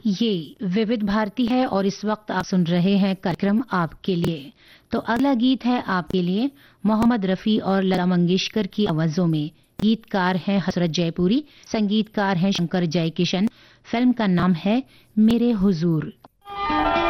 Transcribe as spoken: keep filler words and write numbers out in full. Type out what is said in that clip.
ये विविध भारती है और इस वक्त आप सुन रहे हैं कार्यक्रम आपके लिए। तो अगला गीत है आपके लिए मोहम्मद रफी और लता मंगेशकर की आवाजों में। गीतकार हैं हसरत जयपुरी, संगीतकार हैं शंकर जयकिशन। फिल्म का नाम है मेरे हुजूर।